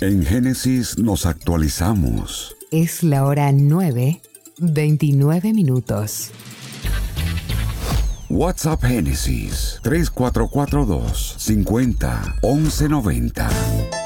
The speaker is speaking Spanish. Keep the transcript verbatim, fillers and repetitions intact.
En Génesis nos actualizamos. Es la hora nueve, veintinueve minutos. WhatsApp Génesis tres cuatro cuatro dos cincuenta once noventa.